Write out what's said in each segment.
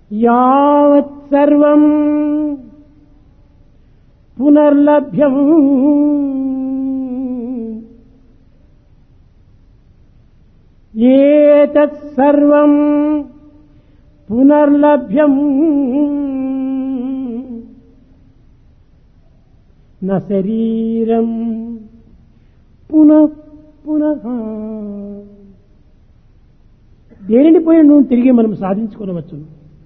యావత్ సర్వం పునర్లభ్యం ఏతత్ సర్వం పునర్లభ్యం న శరీరం పునః పునః. దేనిని పోయిన నువ్వు తిరిగి మనం సాధించుకోవచ్చు,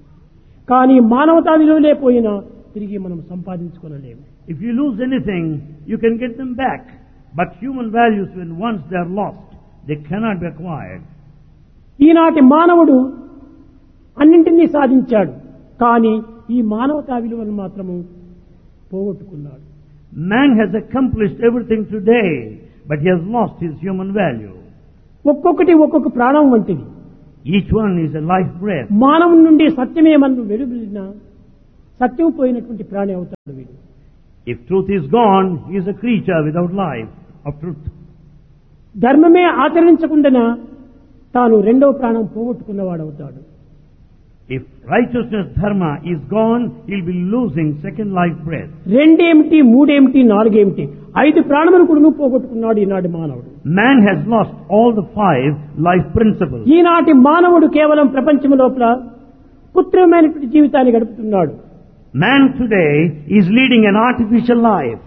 కానీ మానవతా విలువలే పోయినా తిరిగి మనం సంపాదించుకోలేము. If you lose anything, you can get them back. But human values, when once they are lost, they cannot be acquired. ఈనాటి మానవుడు అన్నింటినీ సాధించాడు, కానీ ఈ మానవతా విలువలు మాత్రము పోగొట్టుకున్నాడు. Man has accomplished everything today, but he has lost his human value. ఒక్కొక్కటి ఒక్కొక్క ప్రాణం వంటిది. Each one is a life breath. మానవుని నుండి సత్యమే మనం వెలువడినా సత్యం పోయినటువంటి ప్రాణి అవుతాడు వీడు. If truth is gone, he is a creature without life of truth. ధర్మమే ఆచరించకుండా తాను రెండవ ప్రాణం పోగొట్టుకున్నవాడు అవుతాడు. If righteousness, dharma, is gone, he will be losing second life breath. రెండేమిటి, మూడేమిటి, నాలుగేమిటి, 5 ప్రాణములు కూడా పోగొట్టుకున్నాడు ఈనాటి మానవుడు. Man has lost all the 5 life principles. ఈనాటి మానవుడు కేవలం ప్రపంచం లోపల కృత్రిమమైనటువంటి జీవితాన్ని గడుపుతున్నాడు. Man today is leading an artificial life.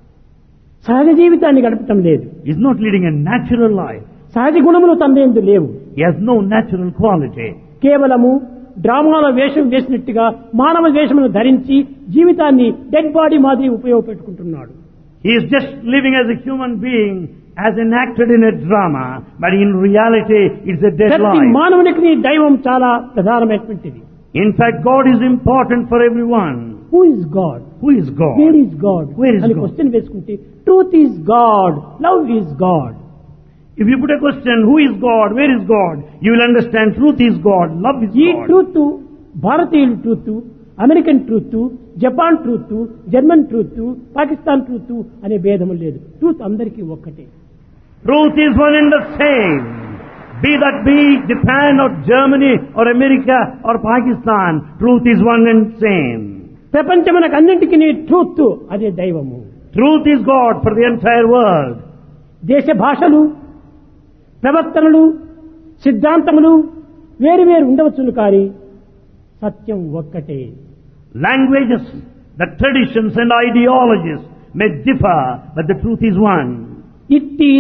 సహజ జీవితాన్ని గడపటం లేదు. He is not leading a natural life. సహజ గుణములు తనయందు లేవు. He has no natural quality. కేవలము డ్రామాల వేషం వేసినట్టుగా మానవ వేషమును ధరించి జీవితాన్ని డెడ్ బాడీ మాదిరి ఉపయోగపెట్టుకుంటున్నాడు. He is just living as a human being, as enacted in a drama, but in reality it's a dead ప్రతి life. మానవునికి దైవం చాలా ప్రధానమైనటువంటిది. In fact, God is important for everyone. Who is God? Who is God? Where is God Where is అని God? Question వేసుకుంటే truth is God, love is God. If you put a question, who is God, where is God, you will understand truth is God, love is ఈ God. Truth భారతీయుల truth, American truth, Japan truth, German truth, Pakistan truth అనే భేదము లేదు. Truth అందరికీ ఒక్కటే. Truth is one and the same. Be that be Japan or Germany or America or Pakistan, truth is one and same. ప్రపంచమునకు అన్నింటికి truth అదే దైవము. Truth is God for the entire world. దేశ భాషలు, ప్రవర్తనలు, సిద్ధాంతములు వేరు వేరు ఉండవచ్చును, కానీ సత్యం ఒక్కటే. Languages, the traditions and ideologies may differ, but the truth is one. ఇట్టి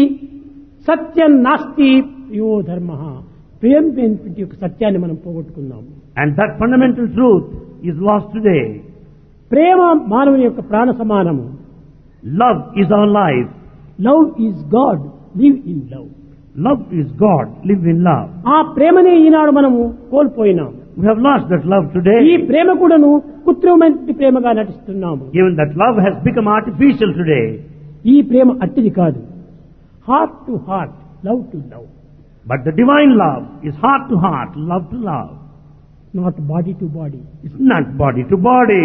సత్యం నాస్తి యో ధర్మ, ప్రేమ యొక్క సత్యాన్ని మనం పోగొట్టుకున్నాము. And that fundamental truth is lost today. ప్రేమ మానవుని యొక్క ప్రాణ సమానము. Love is our life. Love is God, live in love. Love is God, live in love. ఆ ప్రేమనే ఈనాడు మనము కోల్పోయినాం. We have lost that love today. ఈ ప్రేమ కూడాను కృత్రిమమైన ప్రేమగా నటిస్తున్నాము. Even that love has become artificial today. ఈ ప్రేమ అట్టిది కాదు. Heart to heart, love to love. But the divine love is heart to heart, love to love. Not body to body. It's not body to body.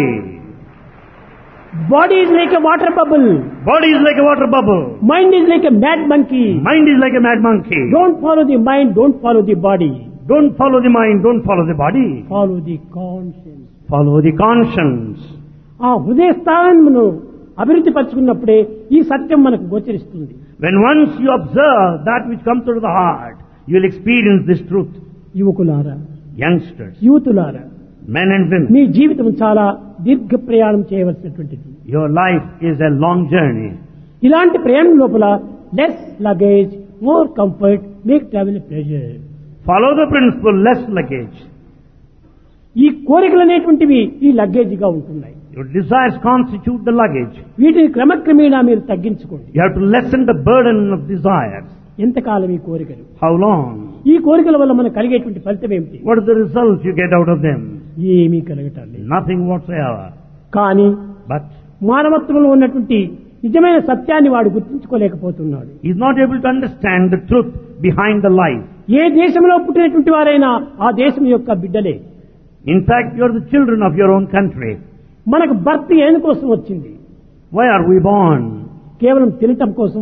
Body is like a water bubble. Body is like a water bubble. Mind is like a mad monkey. Mind is like a mad monkey. Don't follow the mind, don't follow the body. Don't follow the mind, don't follow the body. Follow the conscience. Follow the conscience. ఆ హృదయ స్థానమును అభివృద్ధి పరుచుకున్నప్పుడే ఈ సత్యం మనకు గోచరిస్తుంది. When once you observe that which comes out of the heart, you will experience this truth. యువకులారా, Youngsters, యూతులారా, men and women, మీ జీవితం చాలా దీర్ఘ ప్రయాణం చేయవలసినటువంటిది. your life is a long journey. ఇలాంటి ప్రయాణం లోపల less luggage, more comfort, make travel pleasure. Follow the principle, less luggage. ఈ కోరికలు అనేటువంటివి ఈ లగేజ్గా ఉంటున్నాయి. Your desires constitute the luggage. వీటిని క్రమక్రమేణా మీరు తగ్గించుకోండి. You have to lessen the burden of desires. ఎంతకాలం ఈ కోరికలు? How long? ఈ కోరికల వల్ల మనకు కలిగేటువంటి ఫలితం ఏమిటి? What is the result you get out of them? ఏమీ కలగటం లేదు. Nothing whatsoever. కానీ But మానవత్వంలో ఉన్నటువంటి నిజమైన సత్యాన్ని వాడు గుర్తించుకోలేకపోతున్నాడు. he is not able to understand the truth behind the life. ఏ దేశంలో పుట్టినటువంటి వారైనా ఆ దేశం యొక్క బిడ్డలే. In fact, you are the children of your own country. మనకు బర్త్ ఎందుకోసం వచ్చింది? Why are we born? కేవలం తినటం కోసం,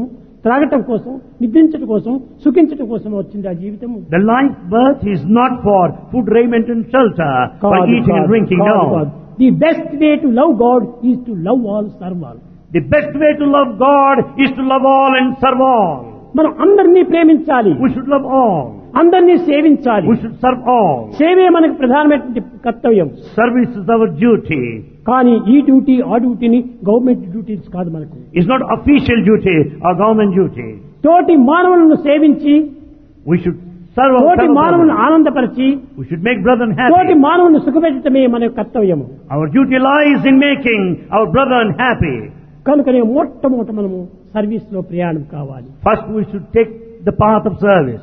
త్రాగటం కోసం, నిద్రించడం కోసం, సుఖించడం కోసం వచ్చింది ఆ జీవితము. The life birth is not for food, raiment and shelter, for eating and drinking. No. The best way to love God is to love all, serve all. The best way to love God is to love all and serve all. మనం అందరినీ ప్రేమించాలి, We should love all. అందరినీ సేవించాలి. We should serve all. సేవే మనకు ప్రధానమైనటువంటి కర్తవ్యం. Service is our duty. కానీ ఈ డ్యూటీ ఆ డ్యూటీని గవర్నమెంట్ డ్యూటీస్ కాదు మనకు. It's not official duty or government duty. తోటి మానవులను సేవించి, We should serve our తోటి fellow మానవులను brothers. ఆనందపరిచి, We should make brethren తోటి happy. మానవులను సుఖపెట్టడమే మన కర్తవ్యము. Our duty lies in making our brethren happy. కనుకనే మొట్టమొదట మనము సర్వీస్ లో ప్రయాణం కావాలి. First we should take the path of service.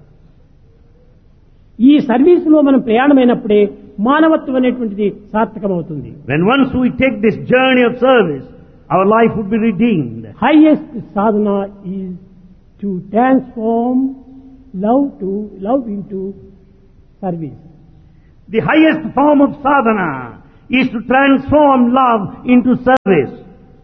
ఈ సర్వీస్ లో మనం ప్రయాణమైనప్పుడే మానవత్వం అనేటువంటిది సార్థకమవుతుంది. When once we take this journey of service, our life would be redeemed. Highest Sadhana is to transform love into service. The highest form of sadhana is to transform love into service.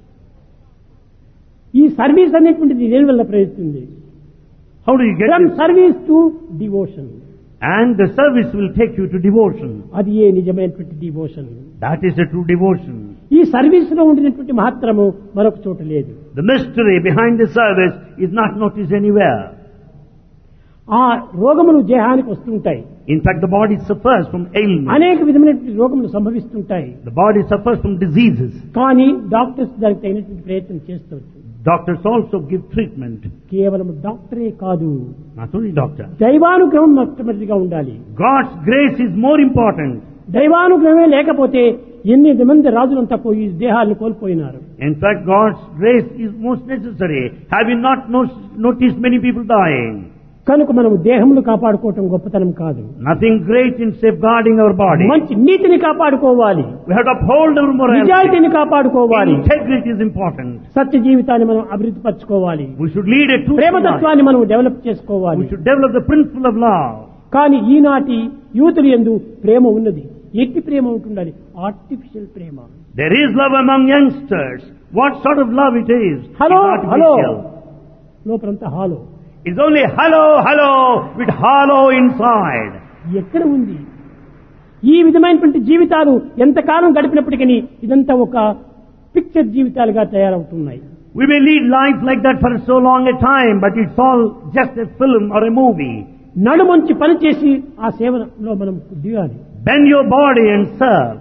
ఈ service అనేటువంటిది దేని వల్ల ప్రయత్నిస్తుంది? How do you get from this? Service to devotion. And the service will take you to devotion. అది ఏ నిజమైనటువంటి devotion. That is a true devotion. ఈ service లో ఉండినటువంటి మహత్తరము మరొక చోట లేదు. The mystery behind the service is not noticed anywhere. ఆ రోగములు దేహానికి వస్తుంటాయి. In fact, the body suffers from ailments. అనేక విధమైనటువంటి రోగములు సంభవిస్తుంటాయి. The body suffers from diseases. కానీ డాక్టర్స్ దానికి తగినటువంటి ప్రయత్నం చేస్తారు. Doctors also give treatment. కేవలం డాక్టరే కాదు, Not only doctor. దైవానుగ్రహం మొట్టమొదటిగా ఉండాలి. God's grace is more important. దైవానుగ్రహమే లేకపోతే ఎన్ని మంది రాజులంతా పోయి దేహాలను కోల్పోయినారు. In fact, God's grace is most necessary. Have you not noticed many people dying? కనుక మనం దేహమును కాపాడుకోవటం గొప్పతనం కాదు. Nothing great in safeguarding our body. మంచి నీతిని కాపాడుకోవాలి, We have to uphold our morality. నిజాయితీని కాపాడుకోవాలి, Integrity is important. సత్య జీవితాన్ని మనం అభివృద్ధి పరచుకోవాలి, We should lead a truthful life. ప్రేమతత్వాన్ని మనం డెవలప్ చేసుకోవాలి. We should develop the principle of love. కానీ ఈనాటి యూతులు యందు ప్రేమ ఉన్నది. ఎట్టి ప్రేమ ఉంటుండాలి? Artificial Prema. There is love among youngsters. What sort of love it is? Hello It's hello, artificial. లోపలంతా hollow. It's only hello, hello with hollow inside. ఎక్కడ ఉంది ఈ విధమైనటువంటి జీవితాలు? ఎంతకాలం గడిపినప్పటికీ ఇదంతా ఒక పిక్చర్ జీవితాలుగా తయారవుతున్నాయి. We may lead life like that for so long a time, but it's all just a film or a movie. నడుమంచి పనిచేసి ఆ సేవలో మనం దిగాలి. Bend your body and serve.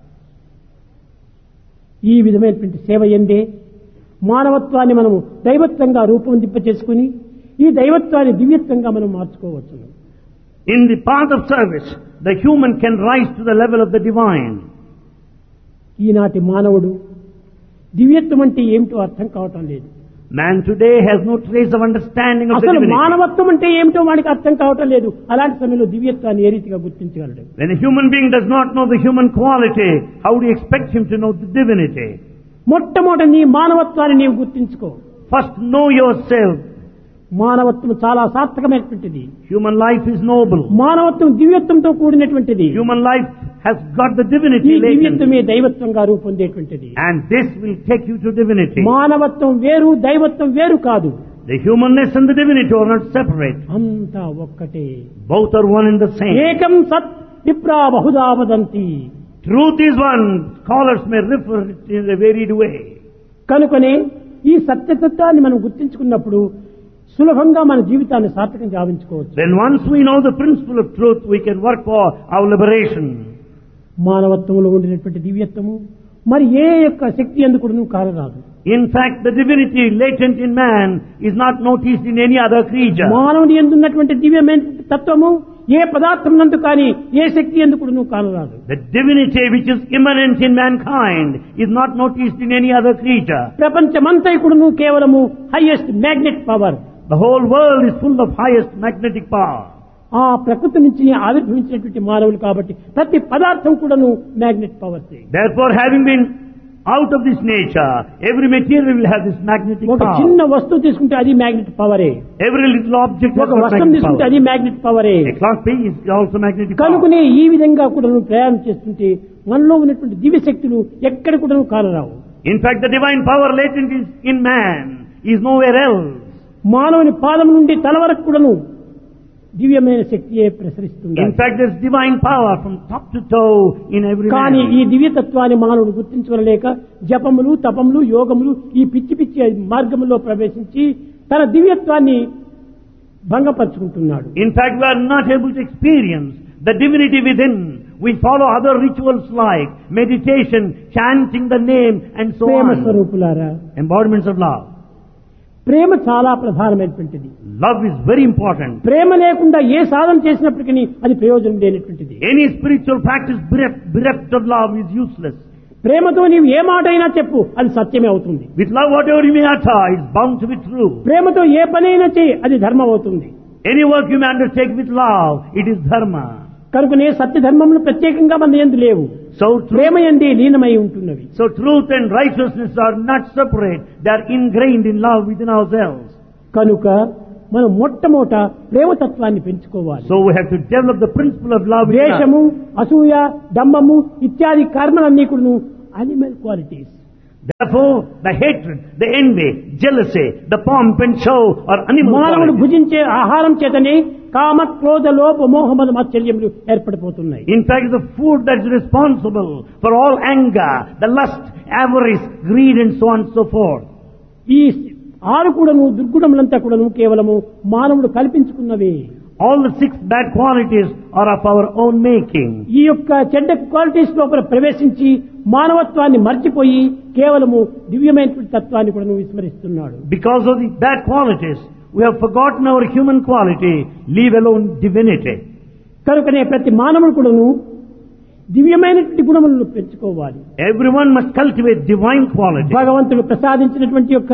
ఈ విధమైనటువంటి సేవ ఎందే మానవత్వాన్ని మనము దైవత్వంగా రూపొందింపచేసుకుని ఈ దైవత్వాన్ని దివ్యత్వంగా మనం మార్చుకోవచ్చు. In the path of service, the human can rise to the level of the divine. ఈనాటి మానవుడు దివ్యత్వం అంటే ఏమిటో అర్థం కావటం లేదు. Man today has no trace of understanding of the అసలు divinity. మానవత్వం అంటే ఏమిటో వాడికి అర్థం కావటం లేదు. అలాంటి సమయంలో దివ్యత్వాన్ని ఏ రీతిగా గుర్తించగలడు? When a human being does not know the human quality, how do you expect him to know the divinity? మొట్టమొదటి నీ మానవత్వాన్ని నీవు గుర్తించుకో. First know yourself. మానవత్వం చాలా సార్థకమైనటువంటిది. Human life is noble. మానవత్వం దివ్యత్వంతో కూడినటువంటిది. Human life has got the ఈ divinity latent. దివ్యత్వమే దైవత్వంగా రూపొందేటువంటిది. And this will take you to divinity. మానవత్వం వేరు, దైవత్వం వేరు కాదు. The humanness and the divinity are not separate. అంతా ఒక్కటే. Both are one and the same. ఏకం సత్ విప్రా Bahuda వదంతి. Truth is one. Scholars may refer it in a varied way. కనుకనే ఈ సత్యతత్వాన్ని మనం గుర్తించుకున్నప్పుడు సులభంగా మన జీవితాన్ని సార్థకం గావించుకోవచ్చు. Then once we know the principle of truth, we can work for our liberation. మానవత్వంలో ఉండినటువంటి దివ్యత్వము మరి ఏ యొక్క శక్తి ఎందుకు కానరాదు. In fact, the divinity latent in man is not noticed in any other creature. మానవుని ఎందున్నటువంటి దివ్యమైన తత్వము ఏ పదార్థం నందు కానీ ఏ శక్తి ఎందుకు కానరాదు. The divinity which is immanent in mankind is not noticed in any other creature. ప్రపంచమంతైకుడును కేవలము highest magnet power. The whole world is full of highest magnetic power. ఆ ప్రకృతి నుంచి ఆవిర్భవించినటువంటి మానవులు కాబట్టి ప్రతి పదార్థం కూడాను magnet powers. Therefore, having been out of this nature, every material will have this magnetic ఒక power. చిన్న వస్తువు తీసుకుంటే అది magnet పవరే. Every little object has ఒక got వస్త్రం magnetic తీసుకుంటే power. అది magnet పవరే. A clock piece is also magnetic power. కనుకనే ఈ విధంగా కూడా ప్రయాణం చేస్తుంటే మనలో ఉన్నటువంటి దివ్య శక్తులు ఎక్కడ కూడా కానరావు. In fact, the divine power latent in man is nowhere else. మానవుని పాదం నుండి తల వరకు కూడాను దివ్యమైన శక్తియే ప్రసరిస్తుంది. In fact, there's divine power from top to toe in every కానీ man. ఈ దివ్యతత్వాన్ని మానవుడు గుర్తించలేక జపములు తపములు యోగములు ఈ పిచ్చి పిచ్చి మార్గములో ప్రవేశించి తన దివ్యత్వాన్ని భంగపరుచుకుంటున్నాడు. In fact, we are not able to experience the divinity within. We follow other rituals like meditation, chanting the name, and so Prema on. స్వరూపులారా, Embodiments of love. ప్రేమ చాలా ప్రధానమైనటువంటిది. Love is very important. ప్రేమ లేకుండా ఏ సాధన చేసినప్పటికీ అది ప్రయోజనం లేనటువంటిది. Any spiritual practice bereft of love is useless. ప్రేమతో నీవు ఏ మాట అయినా చెప్పు, అది సత్యమే అవుతుంది. With love, whatever you may utter is bound to be true. ప్రేమతో ఏ పనైనా చేయి, అది ధర్మం అవుతుంది. Any work you may undertake with love, it is dharma. కనుకనే సత్య ధర్మములు ప్రత్యేకంగా మన యందు లేవు, So ప్రేమ యందే లీనమై ఉంటున్నవి. So truth and righteousness are not separate. They are ingrained in love within ourselves. కనుక మనం మొట్టమొదట ప్రేమతత్వాన్ని పెంచుకోవాలి. So we have to develop the principle of love within us. ద్వేషము, అసూయ, డంబము ఇత్యాది కర్మలన్నీ కూడా animal qualities. Therefore, the hatred, the envy, jealousy, the pomp and show are animal మానవుడు qualities. భుజించే ఆహారం చేతనే కామ క్రోధ లోభ మోహమద మాత్సర్యములు ఏర్పడిపోతున్నాయి. In fact, the food that is responsible for all anger, the lust, avarice, greed and so on and so forth. ఈ ఆరు కూడాను దుర్గుణములంతా కూడాను కేవలము మానవుడు కల్పించుకున్నవే. All the 6 bad qualities are of our own making. ఈ యొక్క చెడ్డ క్వాలిటీస్ లోపల ప్రవేశించి మానవత్వాన్ని మర్చిపోయి కేవలము దివ్యమైనటువంటి తత్వాన్ని కూడా విస్మరిస్తున్నాడు. Because of the bad qualities, we have forgotten our human quality, leave alone divinity. కనుకనే ప్రతి మానవుడు కూడాను దివ్యమైనటువంటి గుణములను పెంచుకోవాలి. Everyone must cultivate divine quality. భగవంతుడు ప్రసాదించినటువంటి యొక్క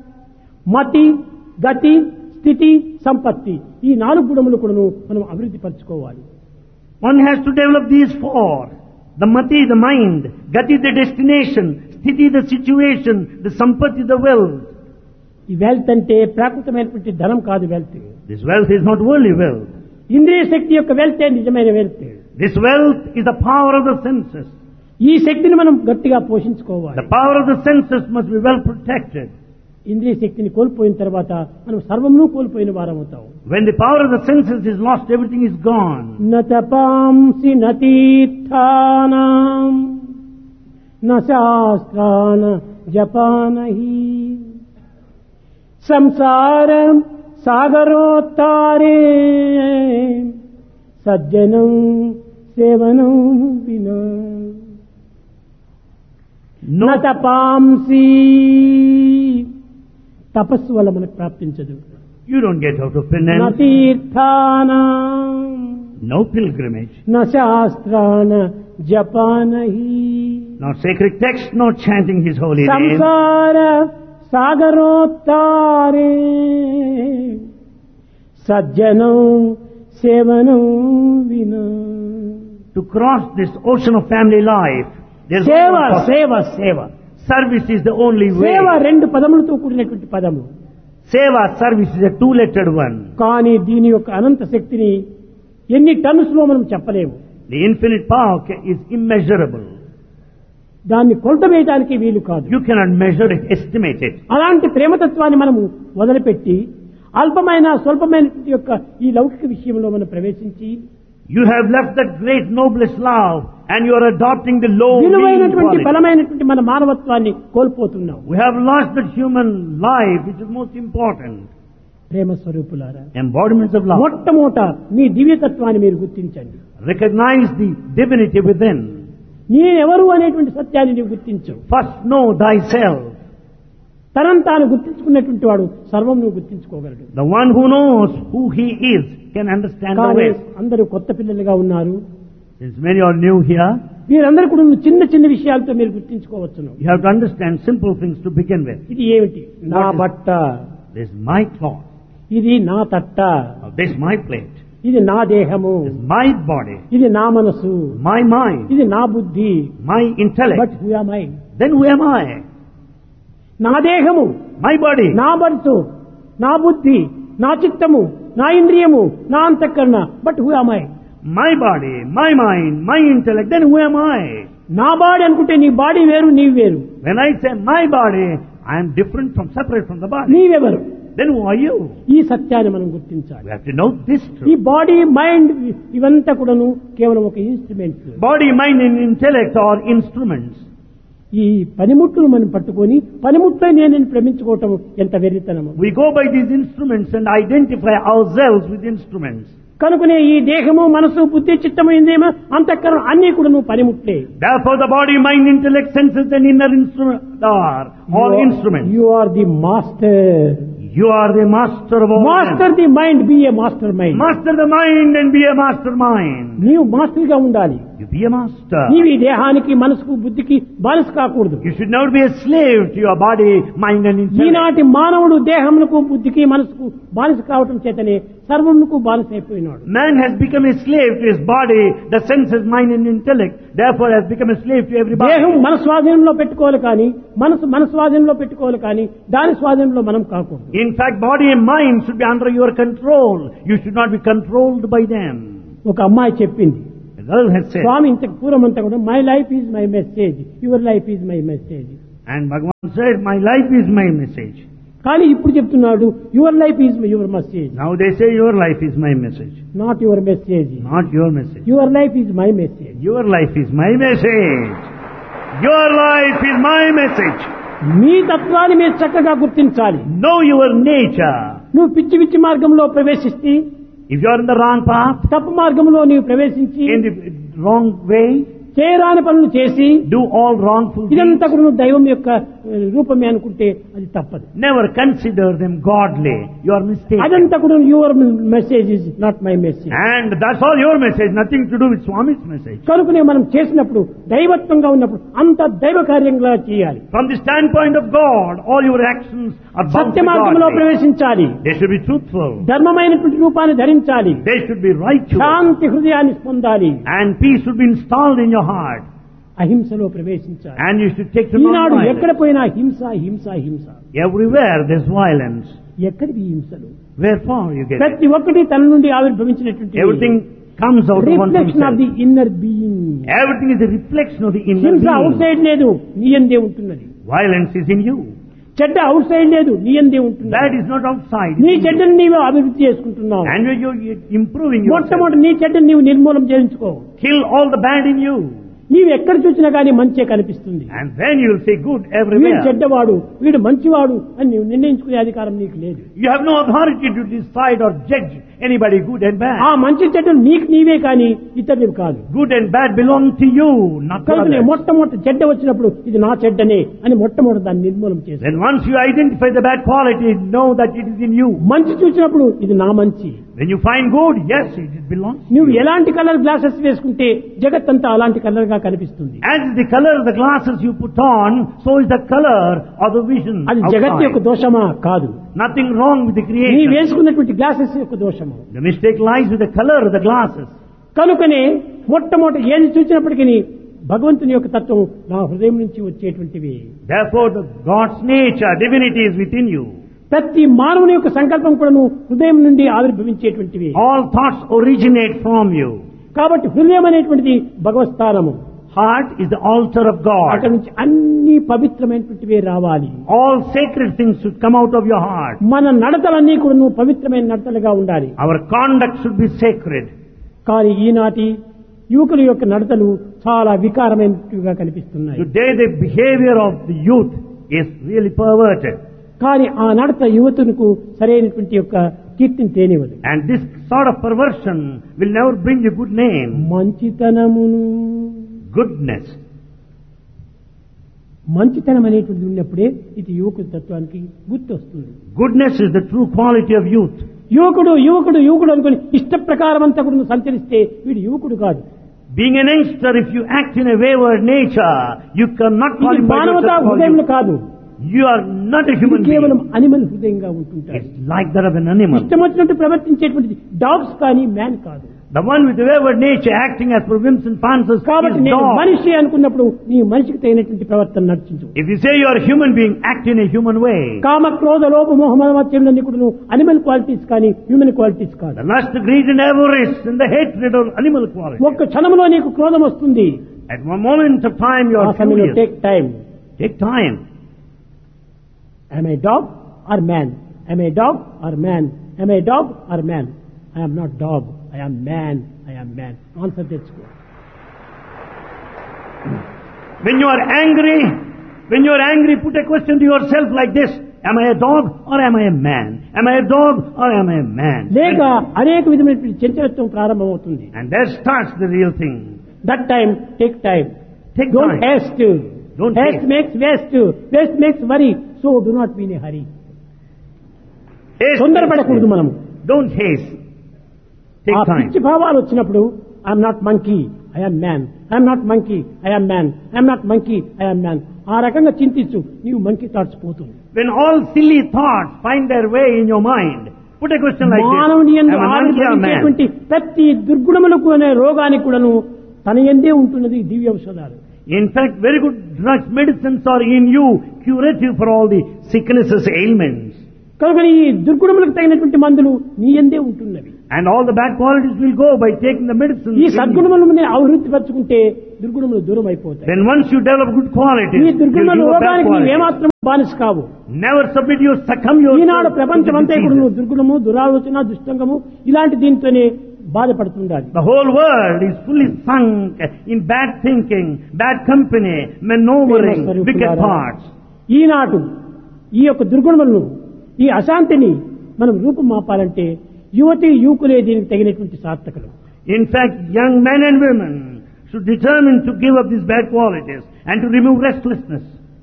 మతి, గతి, స్థితి, సంపత్తి ఈ 4 గుణములు కూడాను మనం అభివృద్ధి పరచుకోవాలి. One has to develop these 4. The mati, the mind, gati, the destination, sthiti, the situation, the sampati, the wealth. ఈ వెల్త్ అంటే ప్రాకృతమైనటువంటి ధనం కాదు. Wealth, This wealth is not worldly wealth. ఇంద్రియ శక్తి యొక్క వెల్తే నిజమైన wealth. This wealth is the power of the senses. ఈ శక్తిని మనం గట్టిగా పోషించుకోవాలి. The power of the senses must be well protected. ఇంద్రియ శక్తిని కోల్పోయిన తర్వాత మనం సర్వమును కోల్పోయిన వారమవుతాం. When the power of the senses is lost, everything is gone. నతపాంసి నతీర్థానాం నశాస్త్రాన జపానహి సంసారం సాగరోత్తారే సజ్జనం సేవనం వినా No, నతపాంసి తపస్సు వల్ల మనకు ప్రాప్తించదు. you don't get out of penance. నతీర్థానాం No pilgrimage. నశాస్త్రాన జపానహి Not sacred text, not chanting his holy name. సంసార సాగరోత్తారే సజ్జనం సేవనం వినా. To cross this ocean of family life, there's సేవ no possible. సేవ సేవ Service is the only way. సేవ 2 పదములతో కూడినటువంటి పదము. Seva, service is a 2-lettered one. కానీ దీని యొక్క అనంత శక్తిని ఎన్ని టన్స్ లో మనం చెప్పలేము. The infinite power is immeasurable. దాన్ని కొలత వేయడానికి వీలు కాదు. You cannot measure it, estimate it. అలాంటి ప్రేమతత్వాన్ని మనము వదిలిపెట్టి అల్పమైన స్వల్పమైన యొక్క ఈ లౌకిక విషయంలో మనం ప్రవేశించి You have left that great noblest love and you are adopting the low mean విలువైనటువంటి quality. బలమైనటువంటి మన మానవత్వాన్ని కోల్పోతున్నాం. We have lost that human life which is most important. ప్రేమ స్వరూపులారా, Embodiments of love. మొట్టమొదట మీ దివ్యతత్వాన్ని మీరు గుర్తించండి. Recognize the divinity within. నేనెవరు అనేటువంటి సత్యాన్ని నీవు గుర్తించు. First know thyself. తనను తాను గుర్తించుకున్నటువంటి వాడు సర్వం నువ్వు గుర్తించుకోగలడు. The one who knows who he is can understand the కానీ rest. అందరూ కొత్త పిల్లలుగా ఉన్నారు. Since many are new here, మీరందరూ కూడా చిన్న చిన్న విషయాలతో మీరు గుర్తించుకోవచ్చును. you have to understand simple things to begin with. ఇది ఏమిటి? నా What is- బట్ట, This is my cloth. ఇది నా తట్ట, This is my plate. ఇది నా దేహము, This is my body. ఇది నా మనసు, My mind. ఇది నా బుద్ధి. My intellect. But who am I? Then who am I? నా దేహము, My body. నా మనసు, నా బుద్ధి, నా చిత్తము, నా ఇంద్రియము, నా అంతఃకరణ. But who am I? My body, my mind, my intellect. Then who am I? నా బాడీ అనుకుంటే నీ బాడీ వేరు, నీవు వేరు. When I say my body, I am different from, separate from the body. నీవెవరు? then who are you? ఈ సత్యాన్ని మనం గుర్తించాలి. We have to know this ఈ truth. బాడీ మైండ్ ఇవంతా కూడాను కేవలం ఒక instruments. Body, mind and intellect are instruments. ఈ పనిముట్లు మనం పట్టుకొని పనిముట్లే నేను ప్రేమించుకోవటం ఎంత వెర్రితనము. We go by these instruments and identify ourselves with instruments. కనుకనే ఈ దేహము మనసు బుద్ధి చిత్తము ఇంద్రియము అంతఃకరణం అన్ని కూడాను పనిముట్లే. Therefore the body, mind, intellect, senses and inner instruments are all instruments. You are the master. You are the master of all. Master the mind, B A master mind. Master the mind and be a mastermind. నీవు master గా ఉండాలి. You be a master. నీవు ఈ దేహానికి మనసుకు బుద్ధికి బానిస కాకూడదు. You should not be a slave to your body, mind and intellect. ఈనాటి మానవుడు దేహములకు బుద్ధికి మనసుకు బానిస కావటం చేతనే సర్వమునకు బానిస అయిపోయినాడు. Man has become a slave to his body, the senses, mind and intellect. Therefore has become a slave to everybody. దేహం మన స్వాధీనంలో పెట్టుకోవాలి కానీ మనసు మన స్వాధీనంలో పెట్టుకోవాలి కానీ దాని స్వాధీనంలో మనం కాకూడదు. In fact, body and mind should be under your control. You should not be controlled by them. ఒక అమ్మాయి చెప్పింది, A girl has said, స్వామి ఇంతకు పూర్వం అంతా కూడా my life is my message, your life is my message. and Bhagavan said, my life is my message. కానీ ఇప్పుడు చెప్తున్నాడు your life is your message, Now they say your life is my message. Not your message. Not your message. Your life is my message. Your life is my message. Your life is my message. మీ తత్వాన్ని మీరు చక్కగా గుర్తించాలి. Know your nature. నువ్వు పిచ్చి పిచ్చి మార్గంలో ప్రవేశిస్తే, If you are in the wrong path, తప్పు మార్గంలో నీవు ప్రవేశించి in the wrong way, చేయరాని పనులు చేసి do all wrongful ఇదంతా deeds, కూడా నువ్వు దైవం యొక్క రూపమే అనుకుంటే అది తప్పదు. never consider them godly. You are mistaken. అదంతా కూడా your message is not my message. And that's all your message, nothing to do with Swami's message. కనుకనే మనం చేసినప్పుడు దైవత్వంగా ఉన్నప్పుడు అంత దైవ కార్యంగా చేయాలి. From the standpoint of God, all your actions are bound Satya to మార్గంలో God. ప్రవేశించాలి. They should be truthful. ధర్మమైనటువంటి రూపాన్ని ధరించాలి. They should be righteous. శాంతి హృదయాన్ని పొందాలి. And peace should be installed in your heart. అహింసలో ప్రవేశించాలి. And you should take to Eenadu non-violence. ఎక్కడ పోయినా హింస హింస హింస. Everywhere there's violence. ఎక్కడికి హింసలు? Wherefore you get it? ప్రతి ఒక్కటి తన నుండి ఆవిర్భవించినటువంటి Everything comes out of one reflection of the himself. Inner being. Everything is a reflection of the inner హింస అవుట్ being. సైడ్ లేదు, నీ యందే ఉంటున్నది. Violence is in you. చెడ్డ అవుట్ సైడ్ లేదు, నీ యందే ఉంటున్నది. That is not outside. నీ చెడ్డని నీవు అభివృద్ధి చేసుకుంటున్నావు. And you're improving yourself. మొట్టమొదటి నీ చెడ్డని నీవు నిర్మూలన చేయించుకో. Kill all the bad in you. నీవు ఎక్కడ చూసినా కానీ మంచే కనిపిస్తుంది. And then you'll see good వీడు everywhere. చెడ్డవాడు, వీడు మంచివాడు అని నీవు నిర్ణయించుకునే అధికారం నీకు లేదు. You have no authority to decide or judge anybody good and bad. ఆ మంచి చెడ్డలు నీకు నీవే కానీ ఇతరులు కాదు. Good and bad belong to you, not to కనుక others. మొట్టమొదటి చెడ్డ వచ్చినప్పుడు ఇది నా చెడ్డనే అని మొట్టమొదటి దాన్ని నిర్మూలన చేసి, Then once you identify the bad quality, know that it is in you. మంచి చూసినప్పుడు ఇది నా మంచి. When you find good, yes, it belongs to నువ్వు you. ఎలాంటి కలర్ గ్లాసెస్ వేసుకుంటే జగత్తంతా అలాంటి కలర్ గా కనిపిస్తుంది. As the color of the glasses you put on, so is the color of the vision అది జగత్ యొక్క outside. దోషమా? కాదు. Nothing wrong with the నీ creation. వేసుకున్నటువంటి గ్లాసెస్ యొక్క దోషము. The mistake lies with the color of the glasses. కనుకనే మొట్టమొదటి ఏది చూసినప్పటికీ భగవంతుని యొక్క తత్వం నా హృదయం నుంచి వచ్చేటువంటివి. Therefore, God's nature, divinity is within you. ప్రతి మానవుని యొక్క సంకల్పం కూడా హృదయం నుండి ఆవిర్భవించేటువంటివి. All thoughts originate from you. కాబట్టి హృదయం అనేటువంటిది భగవత్ స్థానము. Heart is the altar of అక్కడ God. నుంచి అన్ని పవిత్రమైనటువంటివే రావాలి. All sacred things should come out of your heart. మన నడతలన్నీ కూడా పవిత్రమైన నడతలుగా ఉండాలి. Our conduct should be sacred. కానీ ఈనాటి యువకుల యొక్క నడతలు చాలా వికారమైనట్టుగా కనిపిస్తున్నాయి. Today the behavior of the youth is really perverted. కానీ ఆ నడత యువతులకు సరైనటువంటి యొక్క కీర్తిని తేనివ్వదు. And this sort of perversion will never bring you good name. మంచితనమును, Goodness. మంచితనం అనేటువంటిది ఉన్నప్పుడే ఇది యువకుల తత్వానికి గుర్తు వస్తుంది. Goodness is the true quality of youth. యువకుడు యువకుడు యువకుడు అనుకుని ఇష్ట ప్రకారం అంతా కూడా సంచరిస్తే వీడు యువకుడు కాదు. Being an youngster, if you act in a wayward nature, you cannot call ఇది him by మానవతా yourself. హృదయం కాదు. You are not a ఇది human కేవలం being. అనిమల్ హృదయంగా ఉంటుంటారు. It's like that of an animal. ఇష్టం వచ్చినట్టు ప్రవర్తించేటువంటిది డాగ్స్ కానీ మ్యాన్ కాదు. The one with the wayward nature acting as per whims and fancies కాబట్టి is నేను dog. మనిషి అనుకున్నప్పుడు నీ మనిషికి తగినటువంటి ప్రవర్తన నడిచించు. If you say you are a human being, act in a human way. కామ క్రోధ లోభ మోహ మదమత్సర్యాలన్నీ కూడా అనిమల్ క్వాలిటీస్ కానీ హ్యూమన్ క్వాలిటీస్ కాదు. The lust, greed and avarice and the hatred are animal qualities. ఒక్క క్షణంలో నీకు క్రోధం వస్తుంది. At one moment of time you ఆ are సమయంలో furious. Take time. Take time. Am I dog or man? Am I dog or man? Am I dog or man? I am not dog. I am man. I am man. Answer తెచ్చుకో. When you are angry, put a question to yourself like this. Am I a dog or am I a man? Am I a dog or am I a man? లేక అనేక విధమైనటువంటి చంచలత్వం ప్రారంభమవుతుంది. And there starts the real thing. That time, take time. Don't time. haste. Don't haste makes waste. Waste makes worry. So do not be in a hurry. Haste. తొందరపడకూడదు మనము. Don't haste. Take ఆ time. పిచ్చి భావాలు వచ్చినప్పుడు I'm not monkey, I'm man. I'm not monkey, I'm man. I'm not monkey, I'm man. ఆ రకంగా చింతించు, నీవు monkey thoughts పోతుంది. When all silly thoughts find their way in your mind, put a question like this. మానవుని యందు Am I a monkey or a man? ఆవిర్భవించేటువంటి ప్రతి దుర్గుణములకు అనే రోగానికి కూడాను తన యందే ఉంటున్నది దివ్య ఔషధాలు. In fact, very good drugs, medicines are in you, curative for all the sicknesses, ailments. కనుక ఈ దుర్గుణములకు తగినటువంటి మందులు నీ యందే ఉంటున్నవి. And all the bad qualities will go by taking the medicine. ఈ సద్గుణములను అభివృద్ధి పరచుకుంటే దుర్గుణములు దూరం అయిపోతాయి. Then once you develop good qualities, ఈ you దుర్గుణముల give up bad రోగానికి qualities. ఏమాత్రం బానిస కావు. Never submit you, succumb yourself Eenadu to ప్రపంచమంతా the ఇప్పుడు diseases. నువ్వు దుర్గుణము, దురాలోచన, దుష్టంగము ఇలాంటి దీంతోనే బాధపడుతుండాలి. The whole world is fully sunk in bad thinking, bad company, maneuvering, wicked thoughts. ఈనాడు ఈ యొక్క దుర్గుణములను, ఈ అశాంతిని మనం రూపుమాపాలంటే యువతి యువకులే దీనికి తగినటువంటి సార్థకులు. In fact, young men and women should determine to give up these bad qualities and to remove restlessness.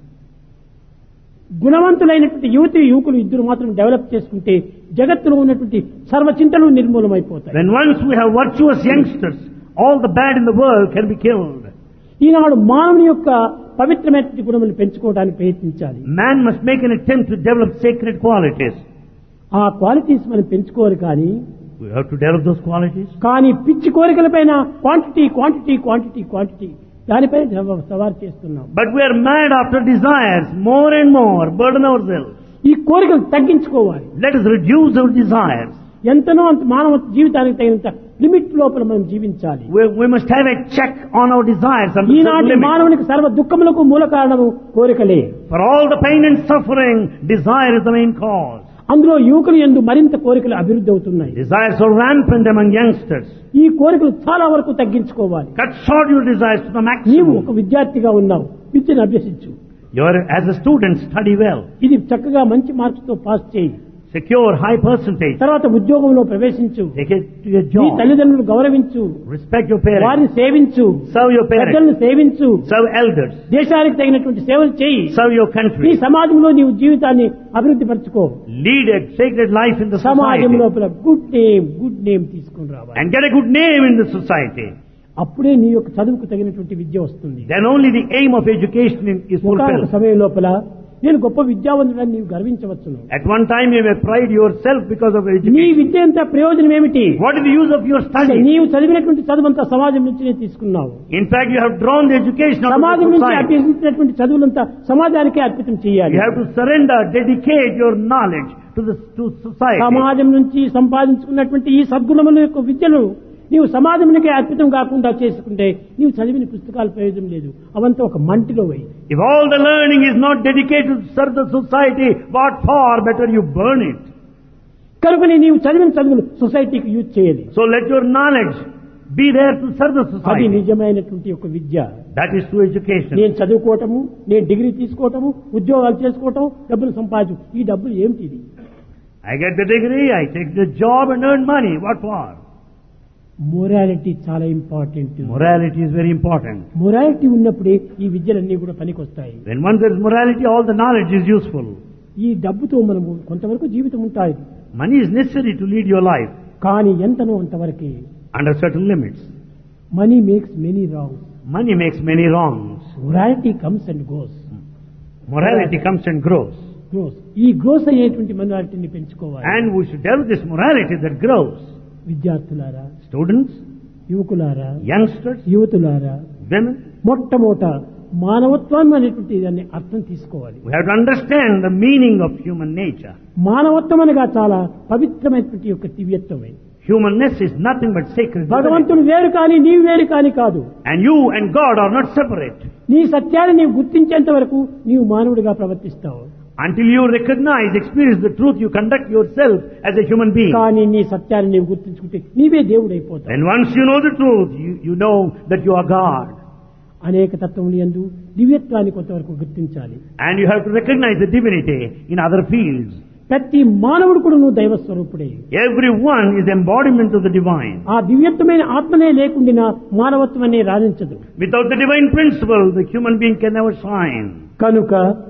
గుణవంతులైనటువంటి యువతి యువకులు ఇద్దరు మాత్రం డెవలప్ చేసుకుంటే జగత్తులో ఉన్నటువంటి సర్వచింతలు నిర్మూలమైపోతాయి. When once we have virtuous youngsters, all the bad in the world can be killed. ఈనాడు మానవుని యొక్క పవిత్రమైనటువంటి గుణములు పెంచుకోవడానికి ప్రయత్నించాలి. Man must make an attempt to develop sacred qualities. ఆ క్వాలిటీస్ మనం పెంచుకోవాలి కానీ We have to develop those qualities. కానీ పిచ్చి కోరికలపైన క్వాంటిటీ క్వాంటిటీ క్వాంటిటీ క్వాంటిటీ దానిపై సవారు చేస్తున్నాం. But we are mad after desires, more and more, burden ourselves. ఈ కోరికలు తగ్గించుకోవాలి. Let us reduce our desires. ఎంతనో అంత మానవ జీవితానికి తగినంత లిమిట్ లోపల మనం జీవించాలి. We must have a check on our desires and ఈనాటి మానవునికి సర్వ దుఃఖములకు మూల కారణము కోరికలే. For all the pain and suffering, desire is the main cause. అందులో యువకులు యందు మరింత కోరికలు అభివృద్ధి అవుతున్నాయి. Desires are rampant among youngsters. ఈ కోరికలు చాలా వరకు తగ్గించుకోవాలి. Cut short your desires to the నీవు maximum. ఒక విద్యార్థిగా ఉన్నావు, విద్యను అభ్యసించు. As a student, study well. ఇది చక్కగా మంచి మార్క్స్ తో పాస్ చేయి. Secure high percentage. తర్వాత ఉద్యోగంలో ప్రవేశించు. Take it to your నీ job. తల్లిదండ్రులు గౌరవించు. Respect your parents. వారిని సేవించు. Serve your parents. పెద్దలను సేవించు. Serve elders. దేశానికి తగినటువంటి సేవలు చేయి. Serve your ఈ country. సమాజంలో నీవు జీవితాన్ని అభివృద్ధి పరచుకో. Lead a sacred life in the సమాజం society. లోపల గుడ్ నేమ్ తీసుకుని రావాలి. And get a good name in the society. అప్పుడే నీ యొక్క చదువుకు తగినటువంటి విద్య వస్తుంది. Then only the aim of education is ఒకనొక fulfilled. సమయం లోపల నేను గొప్ప విద్యావంతుడని నీవు గర్వించవచ్చును. At one time you may pride yourself because of నీ education. విద్య అంత ప్రయోజనం ఏమిటి? What is the use of your study? నీవు చదివినటువంటి చదువంతా సమాజం నుంచి తీసుకున్నావు. In fact, you have drawn the education of సమాజం the నుంచి society. అభ్యసించినటువంటి చదువులంతా సమాజానికే అర్పితం చేయాలి. You have to surrender, dedicate your knowledge to society. సమాజం నుంచి సంపాదించుకున్నటువంటి ఈ సద్గుణముల యొక్క విద్యను నీవు సమాజానికే అర్పితం కాకుండా చేసుకుంటే నీవు చదివిన పుస్తకాల ప్రయోజనం లేదు. అవంతా ఒక మంటిలో పోయి. If all the learning is not dedicated to serve the society, what for? Better you burn it. కనుకనే నీవు చదివిన చదువులు సొసైటీకి యూజ్ చేయాలి. So let your knowledge be there to serve the అది society. నిజమైనటువంటి ఒక విద్య. That is true education. నేను చదువుకోవటము, నేను డిగ్రీ తీసుకోవటము, ఉద్యోగాలు చేసుకోవటం, డబ్బులు సంపాదించు. ఈ డబ్బులు ఏమిటి? I get the degree, I take the job and earn money. What for? Morality చాలా important. Morality is very important. Morality ఉన్నప్పుడే ఈ విద్యలన్నీ కూడా పనికొస్తాయి. When once there is morality, all the knowledge is useful. ఈ డబ్బుతో మనము కొంతవరకు జీవితం ఉంటాయి. Money is necessary to lead your life కానీ ఎంతనో అంతవరకే. under certain limits. Money makes many wrongs. Money makes many wrongs. Morality comes and goes. Morality comes and grows. ఈ గ్రోస్ అయ్యేటువంటి మొరాలిటీని పెంచుకోవాలి. And we should develop this morality that grows. విద్యార్థులారా, Students, యువకులారా, youngsters, యువతులారా, women, మొట్టమొదట మానవత్వం అనేటువంటి దాన్ని అర్థం తీసుకోవాలి. we have to understand the meaning of human nature. మానవత్వం అనగా చాలా పవిత్రమైనటువంటి యొక్క దివ్యత్వమే. Humanness is nothing but sacred. భగవంతుడు వేరు కానీ నీవు వేరు కానీ కాదు. And you and God are not separate. నీ సత్యాన్ని నీవు గుర్తించేంత వరకు నీవు మానవుడిగా ప్రవర్తిస్తావు. Until you recognize, experience the truth, you conduct yourself as a human being. కానీ నీ సత్యాన్ని నీవు గుర్తించుకుంటే నీవే దేవుడైపోతావు. And once you know the truth, you know that you are God. అనేక తత్వములు యందు దివ్యత్వాన్ని కొంతవరకు గుర్తించాలి. And you have to recognize the divinity in other fields. ప్రతి మానవుడు కూడా నువ్వు దైవ స్వరూపుడే. Everyone is embodiment of the divine. ఆ దివ్యత్వమైన ఆత్మనే లేకుండా మానవత్వం అనే రాణించదు. Without the divine principle, the human being can never shine. కనుక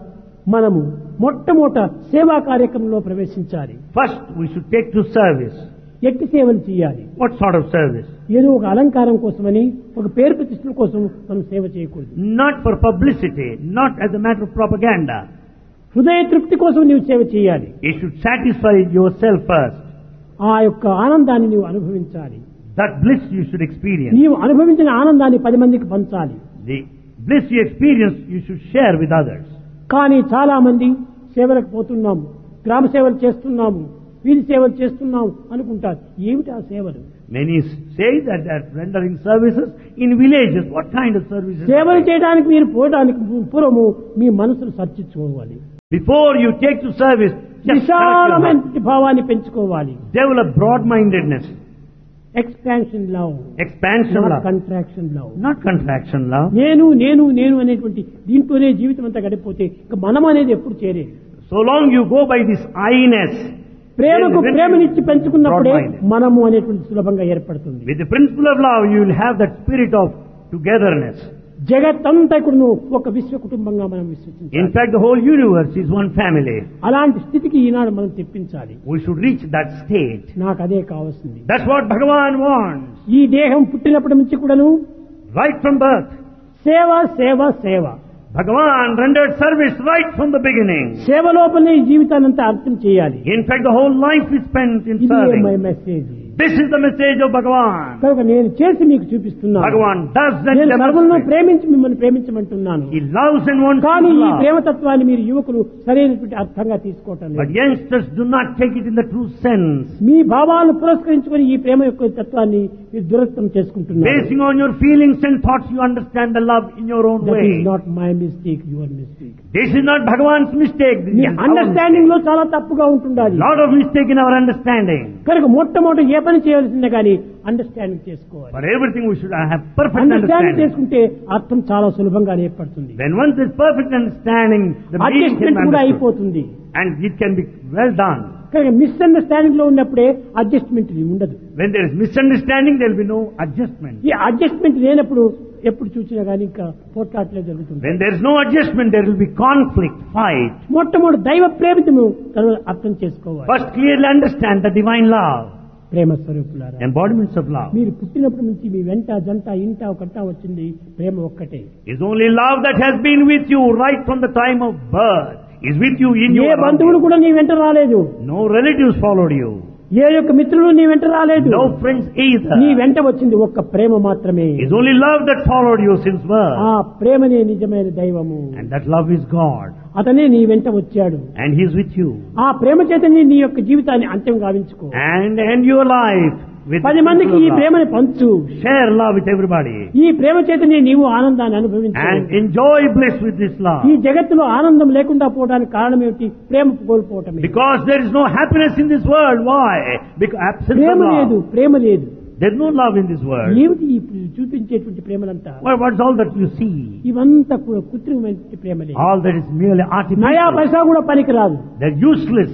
మనము మొట్టమొదట సేవా కార్యక్రమంలో ప్రవేశించాలి. First, we should take to service. ఎట్టి సేవలు చేయాలి. What sort of service? ఏదో ఒక అలంకారం కోసమని, ఒక పేరు ప్రతిష్టల కోసం మనం సేవ చేయకూడదు. Not for publicity, not as a matter of propaganda. హృదయ తృప్తి కోసం నీవు సేవ చేయాలి. You should satisfy yourself first. ఆ యొక్క ఆనందాన్ని నీవు అనుభవించాలి. That bliss you should experience. నీవు అనుభవించిన ఆనందాన్ని 10 మందికి పంచాలి. The bliss you experience, you should share with others. కానీ చాలా మంది సేవలకు పోతున్నాము, గ్రామ సేవలు చేస్తున్నాము, వీధి సేవలు చేస్తున్నాము అనుకుంటారు. ఏమిటి ఆ సేవలు? Many say that they are rendering services in villages. What kind of services? సేవలు చేయడానికి మీరు పోవడానికి పూర్వము మీ మనసును సర్చించుకోవాలి. Before you take to service, just విశాలమైన భావాన్ని పెంచుకోవాలి. develop broad-mindedness. Expansion love, Expansion love. Contraction love. Not contraction love. నేను నేను నేను అనేటువంటి దీంట్లోనే జీవితం అంతా గడిపోతే ఇక మనం అనేది ఎప్పుడు చేరేది? So long you go by this I-ness. ప్రేమకు ప్రేమనిచ్చి పెంచుకున్నప్పుడే మనము అనేటువంటి సులభంగా ఏర్పడుతుంది. With the principle of love, you will have that spirit of togetherness. జగత్తంతా కూడా ఒక విశ్వ కుటుంబంగా మనం In విశ్వసించాలి. fact, the whole universe is one family. అలాంటి స్థితికి ఈనాడు మనం తెప్పించాలి. We should reach that state. నాకు అదే కావాల్సింది. That's what Bhagavan wants. ఈ దేహం పుట్టినప్పటి నుంచి కూడాను Right from birth, సేవ సేవ సేవ, Bhagavan rendered service right from the beginning. సేవ లోపలనే ఈ జీవితాన్ని అంతా అర్థం చేయాలి. In fact, the whole life is spent in ఇది my serving. Message. This is the message of Bhagavan. కనుక నేను చేసి మీకు చూపిస్తున్నాను. Bhagavan does that నేను సర్వులను demonstrate. ప్రేమించి మిమ్మల్ని ప్రేమించమంటున్నాను. He loves and wants కానీ to ఈ love. ప్రేమతత్వాన్ని మీరు యువకులు సరైనటువంటి అర్థంగా తీసుకోవటం But లేదు. youngsters do not take it in the true sense. మీ భావాలను పురస్కరించుకొని ఈ ప్రేమ యొక్క తత్వాన్ని మీరు దురర్థం చేసుకుంటున్నారు. Basing on your feelings and thoughts, you understand the love in your own That way. is not my mistake, your mistake. This is not Bhagavan's mistake. This me is our understanding లో mistake. చాలా తప్పుగా ఉంటుండాలి. Lot of mistake in our understanding. కనుక మొట్టమొదటి ఏ పని చేయవలసిందే కానీ understanding చేసుకోవాలి. For everything we should have perfect understanding understanding. చేసుకుంటే అర్థం చాలా సులభంగా ఏర్పడుతుంది. Then once there's perfect understanding, the meaning can adjustment be కూడా understood. అయిపోతుంది. And it can be well done. కనుక మిస్అండర్స్టాండింగ్ లో ఉన్నప్పుడే అడ్జస్ట్మెంట్ ఉండదు. When there is misunderstanding, there will be no adjustment. ఈ అడ్జస్ట్మెంట్ లేనప్పుడు ఎప్పుడు చూసినా కానీ ఇంకా పోట్లాట్లే జరుగుతుంది. When there is no adjustment, there will be conflict, fight. మొట్టమొదటి దైవ ప్రేమితము అర్థం చేసుకోవాలి. First, clearly understand the divine love, ప్రేమ స్వరూపులారా, embodiments of love. మీరు పుట్టినప్పటి నుంచి మీ వెంట జంట ఇంట ఒకట వచ్చింది ప్రేమ ఒక్కటే. It's only love that has been with you right from the time of birth. Is with you in A your బంధువులు కూడా నీ వెంట రాలేదు. No relatives followed you. ఏ యొక్క మిత్రులు నీ వెంట రాలేదు. No friends either. నీ వెంట వచ్చింది ఒక్క ప్రేమ మాత్రమే. It's only love that followed you since birth. ఆ ప్రేమనే నిజమైన దైవము. And that love is God. అతనే నీ వెంట వచ్చాడు. And He is with you. ఆ ప్రేమ చేతనే నీ యొక్క జీవితాన్ని అంత్యం గావించుకో. And end your life with 10 మందికి ఈ love. ప్రేమని పంచు. Share love with everybody. ఈ ప్రేమ చేతనే నీవు ఆనందాన్ని అనుభవించు. And enjoy bliss with this love. ఈ జగత్తులో ఆనందం లేకుండా పోవడానికి కారణం ఏమిటి? ప్రేమ కోల్పోవటమే. Because there is no happiness in this world. Why? Because absence Prema of లేదు, love. ప్రేమ లేదు. There is no love in this world. ఏమిటి ఈ చూపించేటువంటి ప్రేమలంతా? What's all that you see? ఇవంతా కృత్రిమమైన ప్రేమలే. All that is merely నయా artificial. పైసా కూడా పనికిరాదు. They're useless.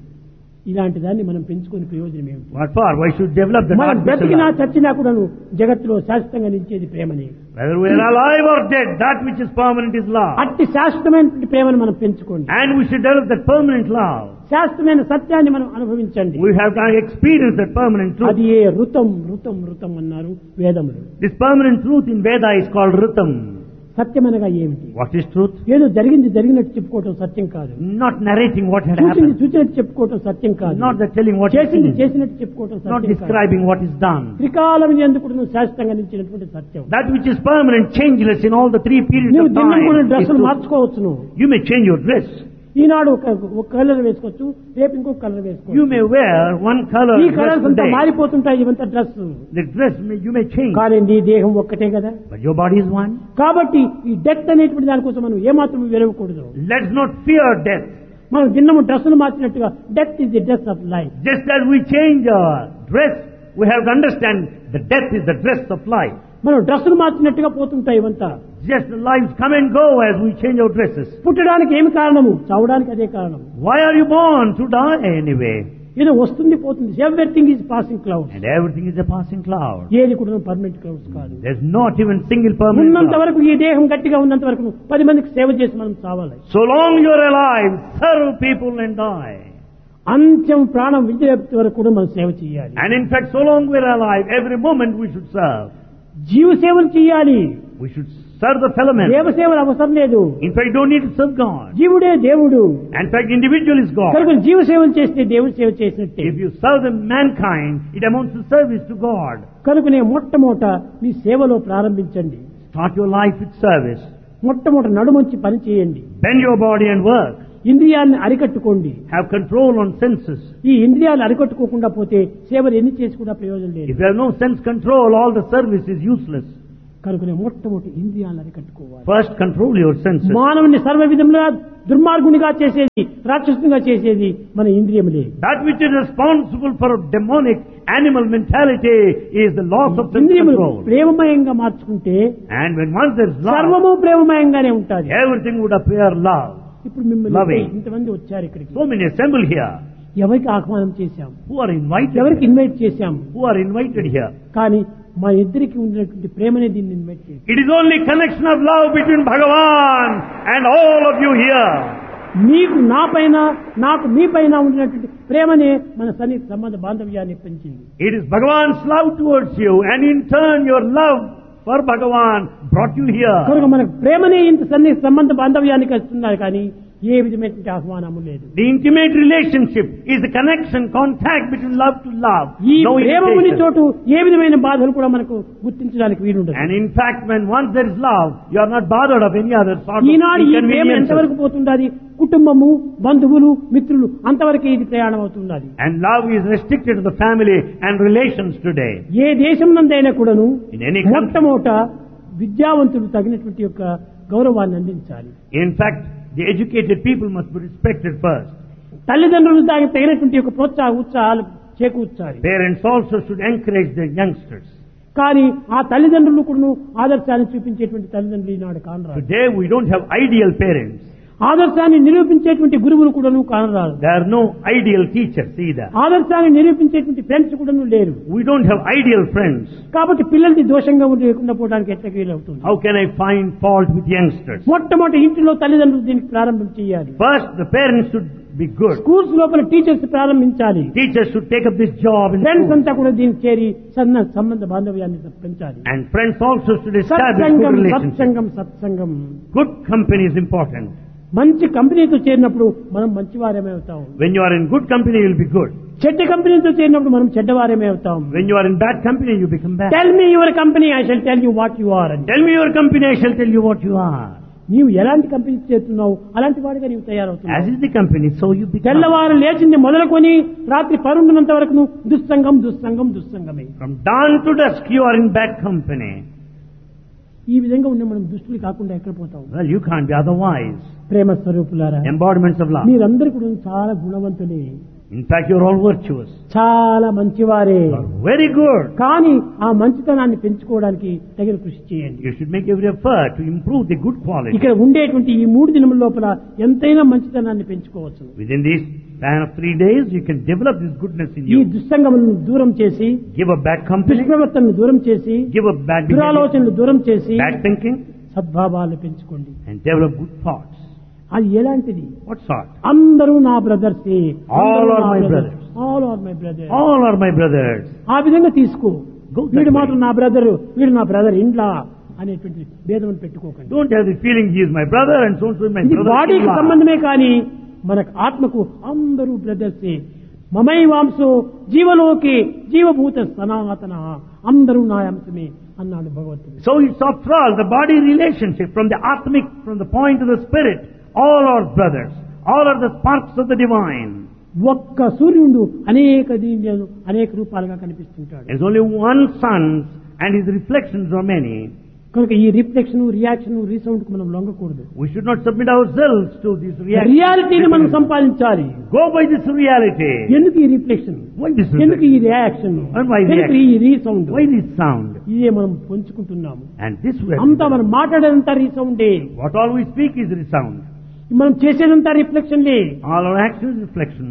ఇలాంటి దాన్ని మనం పెంచుకునే ప్రయోజనం ఏమిటి? What for? Why should develop the మనం artificial బ్రతికినా love? చచ్చినా కూడా జగత్తులో శాశ్వతంగా నిలిచేది ప్రేమని. Whether we are alive or dead, that which is permanent is love. అట్టి శాశ్వతమైన ప్రేమను మనం పెంచుకోండి. And we should develop that permanent love. శాశ్వతమైన సత్యాన్ని మనం అనుభవించండి. We have to experience that permanent truth. అది ఏ ఋతం ఋతం ఋతం అన్నారు వేదములు. This permanent truth in Veda is called Ritam. సత్యం అనగా ఏమిటి? What is truth? ఏదో జరిగింది జరిగినట్టు చెప్పుకోవటం సత్యం కాదు. Not narrating what had చూసింది happened. చూసినట్టు చెప్పుకోవటం సత్యం కాదు. Not that telling what is చేసింది seen. చేసినట్టు చెప్పుకోవటం Not సత్యం కాదు. describing what is done. త్రికాలం ఎందుకు నువ్వు శాశ్వతంగా నిలిచినటువంటి సత్యం. That which is permanent, changeless in all the 3 periods నువ్వు of దినం కూడా time. is డ్రెస్సులు truth. మార్చుకోవచ్చు. నువ్వు You may change your dress. ఈనాడు ఒక కలర్ వేసుకోవచ్చు, రేపు ఇంకొక కలర్ వేసుకోవచ్చు. You may wear one color ఈ dress కలర్స్ అంతా today. మారిపోతుంటాయి. ఇవంతా dress. The dress you may change. కానీ నీ దేహం ఒక్కటే కదా. But your body is one. కాబట్టి ఈ డెత్ అనేటువంటి దానికోసం మనం ఏమాత్రం వెలవకూడదు. Let's not fear death. మనం దిన్నము డ్రెస్సులు మార్చినట్టుగా death is the dress of life. Just as we change our dress, we have to understand that death is the dress of life. మనం డ్రెస్సులు మార్చినట్టుగా పోతుంటాయి ఇవంతా. Just the lives come and go as we change our dresses. పుట్టడానికి ఏమి కారణము? చావడానికి అదే కారణం. Why are you born? To die anyway. ఏదో వస్తుంది పోతుంది. Everything is passing clouds. And everything is a passing cloud. ఏది కూడా పర్మనెంట్ క్లౌడ్స్ కాదు. There's not even single permanent ఉన్నంత cloud. వరకు ఈ దేహం గట్టిగా ఉన్నంత వరకు 10 మందికి సేవ చేసి మనం చావాలి. So long you're alive, serve people and die. అంత్యం ప్రాణం విడిచేంత వరకు కూడా మనం సేవ చేయాలి. And in fact, so long we're alive, every moment we should serve. జీవ సేవలు చేయాలి. We should serve the fellow man. దేవ సేవలు అవసరం లేదు. In fact, you don't need to serve God. జీవుడే దేవుడు. In fact, individual is God. కనుక జీవ సేవలు చేస్తే దేవుడి సేవ చేసినట్టే. If you serve the mankind, it amounts to service to God. కనుకనే మొట్టమొదట మీ సేవలో ప్రారంభించండి. Start your life with service. మొట్టమొదట నడుమొంచి పని చేయండి. Bend your body and work. ఇంద్రియాలను అరికట్టుకోండి. Have control on senses. ఈ ఇంద్రియాలు అరికట్టుకోకుండా పోతే సేవలు ఎన్ని చేసి కూడా ప్రయోజనం లేదు. If you have no sense control, all the service is useless. కనుకనే మొట్టమొదటి ఇంద్రియాలను అరికట్టుకోవాలి. First, control your senses. మానవుని సర్వ విధములుగా దుర్మార్గునిగా చేసేది, రాక్షసునిగా చేసేది మన ఇంద్రియములే. That which is responsible for demonic animal mentality is the loss of sense ఇంద్రియములు control. ప్రేమమయంగా మార్చుకుంటే And when once there is love, సర్వము ప్రేమమయంగానే ఉంటుంది. everything would appear love. ఇప్పుడు మిమ్మల్ని Loving. ఇంతమంది వచ్చారు ఇక్కడికి. So many assemble here. ఎవరికి ఆహ్వానం చేశాం? Who are invited? ఎవరికి here? ఇన్వైట్ చేశాం? Who are invited here? కానీ మా ఇద్దరికి ఉన్నటువంటి ప్రేమనే దీన్ని ఇన్వైట్ చేశాం. It is only connection of love between Bhagavan and all of you here. మీకు నా పైన నాకు మీ పైన ఉన్నటువంటి ప్రేమనే మన సంబంధ బాంధవ్యాన్ని పెంచింది. It is Bhagavan's love towards you, and in turn your love for Bhagavan brought you here. కనుక మనకు ప్రేమనే ఇంత సంబంధ బాంధవ్యానికి వస్తున్నారు కానీ ఏ విధమైనటువంటి ఆహ్వానము లేదు. The intimate relationship is the connection, contact between love to love. ఈ No ప్రేమ ఉన్న irritation. చోటు ఏ విధమైన బాధలు కూడా మనకు గుర్తించడానికి వీలుండదు. And in fact, when once there is love, you are not bothered of any other sort of ఈనాడు ఈ ప్రేమ inconveniences. ఎంతవరకు పోతుండాలి? కుటుంబము, బంధువులు, మిత్రులు అంతవరకు ఇది ప్రయాణం అవుతున్నది. And love is restricted to the family and relations today. ఏ దేశం నందైనా కూడాను In any country. మొట్టమొదట విద్యావంతులు తగినటువంటి యొక్క గౌరవాన్ని అందించాలి. In fact, the educated people must be respected first. తల్లిదండ్రులు దానికి తగినటువంటి యొక్క ఉత్సాహాలు చేకూర్చాలి. Parents also should encourage their youngsters. కానీ ఆ తల్లిదండ్రులు కూడా ఆదర్శాన్ని చూపించేటువంటి తల్లిదండ్రులు ఈనాడు కానరాదు. Today we don't have ideal parents. ఆదర్శాన్ని నిరూపించేటువంటి గురువులు కూడాను కానరాదు. There are no ideal teachers either. ఆదర్శాన్ని నిరూపించేటువంటి friends కూడాను లేరు. We don't have ideal friends. కాబట్టి పిల్లల్ని దోషంగా లేకుండా పోవడానికి ఎట్లా వీలవుతుంది? How can I find fault with youngsters? మొట్టమొదటి ఇంటిలో తల్లిదండ్రులు దీనికి ప్రారంభం చేయాలి. First, the parents should be good. Schools లోపల టీచర్స్ ప్రారంభించాలి. Teachers should take up this job in friends school. అంతా కూడా దీనికి చేరి సంబంధ బాంధవ్యాన్ని పెంచాలి. And friends also should establish good సత్సంగం relationships. సత్సంగం సత్సంగం. Good company is important. మంచి కంపెనీతో చేరినప్పుడు మనం మంచివారమే అవుతాం. When you are in good company, you will be good. చెడ్డ కంపెనీతో చేరినప్పుడు మనం చెడ్డవారమే అవుతాం. When you are in bad company, you become bad. Tell me your company, I shall tell you what you are. Tell me your company, I shall tell you what you are. నీవు ఎలాంటి company చేస్తున్నావు అలాంటి వాడిగా నీవు As తయారవుతున్నావు. is the company, so you become. తెల్లవారు లేచింది మొదలుకొని రాత్రి పరుండునంత వరకు దుస్సంగం దుస్సంగం దుస్సంగమే. From dawn to dusk, you are in bad company. ఈ విధంగా ఉన్న మనం దుష్టులు కాకుండా ఎక్కడ పోతాం? Well, you can't be otherwise. ప్రేమ స్వరూపులారా, Embodiments of love. మీరందరూ కూడా చాలా గుణవంతులే, In fact, you are all virtuous. చాలా మంచివారే. You are very good. కానీ ఆ మంచితనాన్ని పెంచుకోవడానికి తగిన కృషి చేయండి. You should make every effort to improve the good quality. ఇక్కడ ఉండేటువంటి ఈ 3 దినముల లోపల ఎంతైనా మంచితనాన్ని పెంచుకోవచ్చు. Within this span of 3 days, you can develop this goodness in ఈ you. దుస్సంగములను దూరం చేసి, Give up bad company. దుష్ప్రవర్తనను దూరం చేసి, Give up bad behavior, దురాలోచనలు దూరం చేసి bad thinking, సద్భావాలు పెంచుకోండి. and develop good thoughts. అది ఎలాంటిది? What sort? అందరూ నా బ్రదర్సే. All are my brothers. All are my brother. All are my brothers. ఆ విధంగా తీసుకో. Go that వీడు way. మాత్రం నా బ్రదరు, వీడు నా బ్రదర్ ఇండ్లా అనేటువంటి భేదం పెట్టుకోకండి. Don't have the feeling he is my brother and so is my ఇది brother. బాడీకి సంబంధమే కానీ మనకు ఆత్మకు అందరూ బ్రదర్సే. మమై వాంసో జీవలోకే జీవభూత సనాతన, అందరూ నా అంశమే అన్నాడు భగవంతుడు. So it's after all the body relationship from the atmic, from the point of the spirit. All are brothers. All are the sparks of the divine. ఒక్క సూర్యుడు అనేక దీనిలో అనేక రూపాలుగా కనిపిస్తుంటాడు. There's only one sun and his reflections are many. కనుక ఈ reflection, reaction, resound కు మనం లొంగకూడదు. We should not submit ourselves to this reality. రియాలిటీని మనం సంపాదించాలి. Go by this reality. ఎందుకు ఈ రిఫ్లెక్షన్, Why this ఎందుకు ఈ రియాక్షన్, And why ఎందుకు reaction? ఈ రీసౌండ్, Why this sound? ఇదే మనం పంచుకుంటున్నాము. And this way, అంతా మనం మాట్లాడేదంతా రీసౌండే, what all we speak is resound. మనం చేసేదంతా రిఫ్లెక్షన్లే. All our action is reflection.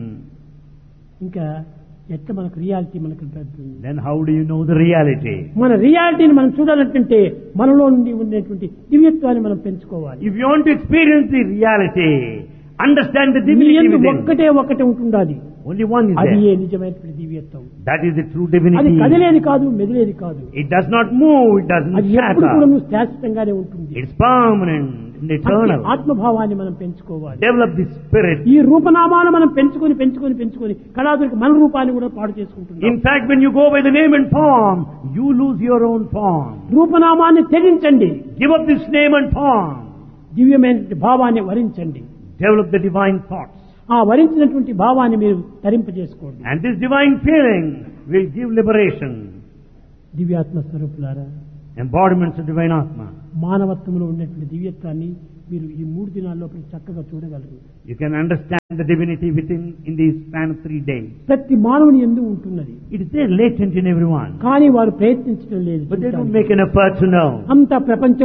ఇంకా ఎట్లా మనకు రియాలిటీ మనకు లభిస్తుంది? Then how do you know the reality? మన రియాలిటీని మనం చూడాలంటే మనలో నుండి ఉండేటువంటి దివ్యత్వాన్ని మనం పెంచుకోవాలి. If you want to experience the reality, understand the నీ divinity యందు within. ఒక్కటే ఉంటుండాలి. Only one is అది there. నిజమైనటువంటి దివ్యత్వం. That is the true అది divinity. కదిలేది కాదు, మెదిలేది కాదు. It does not move, it doesn't అది ఎప్పుడు కూడా shatter. శాశ్వతంగానే ఉంటుంది. It's permanent and అట్టి eternal. ఆత్మభావాన్ని మనం పెంచుకోవాలి. Develop this spirit. ఈ రూపనామాన్ని మనం పెంచుకొని కళాదురికి మన రూపాన్ని కూడా పాడు చేసుకుంటున్నాం. In fact, when you go by the name and form, you lose your own form. రూపనామాన్ని త్యజించండి, Give up this name and form. దివ్యమైనటువంటి భావాన్ని వరించండి. Develop the divine thoughts. ఆ వరించినటువంటి భావాన్ని మీరు తరింపజేసుకోండి. And this divine feeling will give liberation. దివ్యాత్మ స్వరూపులారా, Embodiments of divine Atma. మానవత్వంలో ఉన్నటువంటి దివ్యత్వాన్ని మీరు ఈ 3 దినాల్లో చక్కగా చూడగలరు. You can understand the divinity within in the span of 3 days. ప్రతి మానవుని యందు ఉంటున్నది, It is there latent in everyone. కానీ వారు ప్రయత్నించడం లేదు. But they don't make an effort to know. అంతా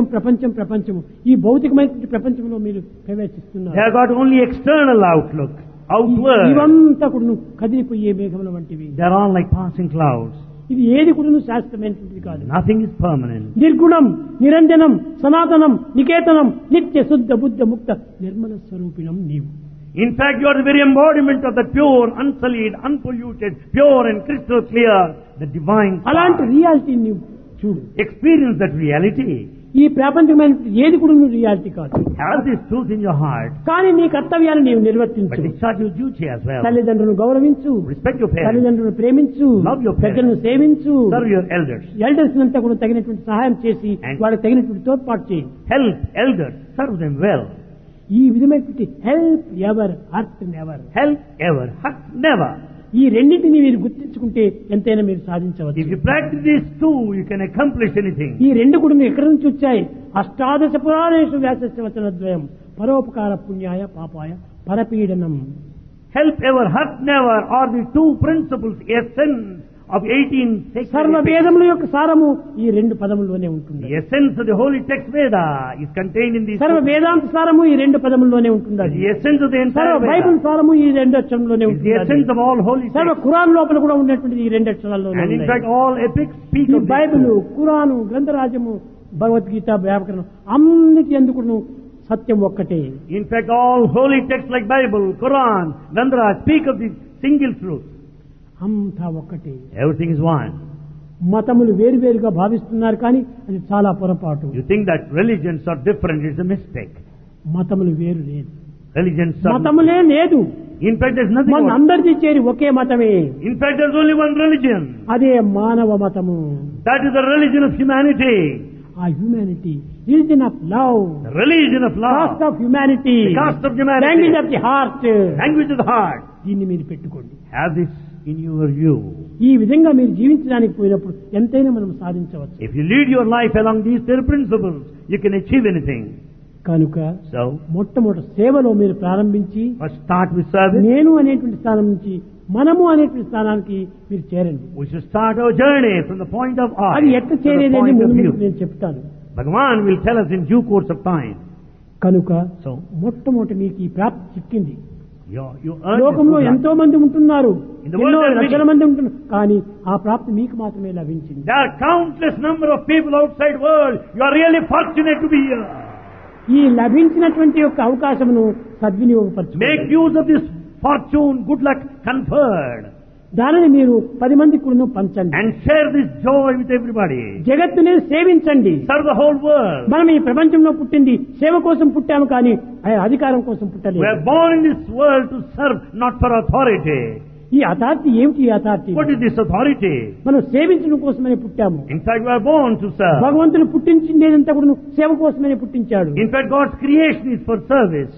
ప్రపంచం ఈ భౌతికమైనటువంటి ప్రపంచంలో మీరు ప్రవేశిస్తున్నారు. They have got only external outlook, outward. ఇవంతా కూడా కదిలిపోయే మేఘముల వంటివి. They are all like passing clouds. ఇది ఏది కూడా శాశ్వతమైనటువంటిది కాదు. Nothing is permanent. నిర్గుణం, నిరంజనం, సనాతనం, నికేతనం, నిత్య శుద్ధ బుద్ధ ముక్త నిర్మల స్వరూపిణం నీవు. In fact, you are the very embodiment of the pure, unsullied, unpolluted, pure and crystal clear, the divine అలాంటి spark. రియాలిటీ నీవు చూడు. Experience that reality. ఈ ప్రాపంచికమైన ఏది కూడా నువ్వు రియాలిటీ కాదు. Have this truth in your heart. కానీ నీ కర్తవ్యాన్ని నీవు But నిర్వర్తించు. discharge your duty as well. తల్లిదండ్రులను గౌరవించు, Respect your parents. తల్లిదండ్రులను ప్రేమించు, Love your parents. పెద్దలను సేవించు, Serve your elders. ఎల్డర్స్ అంతా కూడా తగినటువంటి సహాయం చేసి And- వాళ్ళకి తగినటువంటి తోడ్పాటు చేయి. Help elders. Serve them well. ఈ విధమైనటువంటి help ever, hurt never, Help ever. Hurt never. ఈ రెండింటిని మీరు గుర్తించుకుంటే ఎంతైనా మీరు సాధించవచ్చు. If you practice these two, you can accomplish anything. ఈ రెండు కూడా ఎక్కడి నుంచి వచ్చాయి? అష్టాదశ పురాణేషు వ్యాసస్య వచనద్వయం పరోపకార పుణ్యాయ పాపాయ పరపీడనం. Help ever, hurt never are the two principles, essence of 18 sacred సర్వ epics. వేదముల యొక్క సారము ఈ రెండు పదముల్లోనే ఉంటుంది. The essence of the holy text Veda is contained in these సర్వ two. వేదాంత సారము ఈ రెండు పదముల్లోనే ఉంటుంది. The essence of the సర్వ entire బైబిల్ Veda సారము ఈ రెండు అక్షరంలోనే is the essence ఉంటుంది. of all holy సర్వ texts. ఖురాన్ లోపల కూడా ఉన్నటువంటిది ఈ రెండు అక్షరాల్లోనే And in ఉన్నాయి. fact, all epics speak ఈ of these Bible, two. Quran, గ్రంథరాజము, Bhagavad Gita, వ్యాకరణం అన్నిటి ఎందుకు సత్యం ఒక్కటే. In fact, all holy texts like Bible, Quran, Gandhara speak of the single truth. అంతా ఒక్కటే. Everything is one. మతములు వేరువేరుగా భావిస్తున్నారు, కానీ అది చాలా పొరపాటు. You think that religions are different, it's a mistake. మతములు వేరు లేదు, Religions are... మతములే లేదు. In fact, there's nothing మన more. అందరిది చేరి ఒకే మతమే, In fact, there's only one religion. అదే మానవ మతము. That is the religion of humanity. ఆ humanity, religion of love, The religion of cost love. Of humanity, The caste of humanity. Language of the heart. Language of the heart. దీన్ని మీరు పెట్టుకోండి. Have this in your view. ఈ విధంగా మీరు జీవించడానికి పోయినప్పుడు ఎంతైనా మనం సాధించవచ్చు. If you lead your life along these 10 principles, you can achieve anything. కనుక So, మొట్టమొదటి సేవలో మీరు ప్రారంభించి first start with service. నేను అనేటువంటి స్థానం నుంచి మనము అనేటువంటి స్థానానికి మీరు చేరండి. We should start our journey from the point of I అది ఎట్లా to the చేరేదని point of ముందు you. నేను చెప్తాను. Bhagavan will tell us in due course of time. కనుక So, మొట్టమొదటి మీకు ఈ ప్రాప్తి చిక్కింది. you earn లోకంలో this good ఎంతో మంది ఉంటున్నారు, In the world ఎన్నో there are లక్షల many. మంది ఉంటున్నారు, కానీ ఆ ప్రాప్తి మీకు మాత్రమే లభించింది. There are countless number of people outside world. You are really fortunate to be here. ఈ లభించినటువంటి యొక్క అవకాశమును Make సద్వినియోగపరచుకోండి. use of this fortune, good luck conferred, దానిని మీరు 10 మందికి కూడా పంచండి. and share this joy with everybody. జగత్తుని సేవించండి. Serve the whole world. మనం ఈ ప్రపంచంలో పుట్టింది సేవ కోసం పుట్టాము, కానీ అధికారం కోసం We పుట్టలేదు. are born in this world to serve, not for authority. ఈ అథారిటీ ఏమిటి? ఈ authority What is this authority? మనం సేవించడం కోసమనే పుట్టాము. In fact, we are born to serve. భగవంతుడు పుట్టించిందేదంతా కూడా సేవ కోసమనే పుట్టించాడు. In fact, God's creation is for service.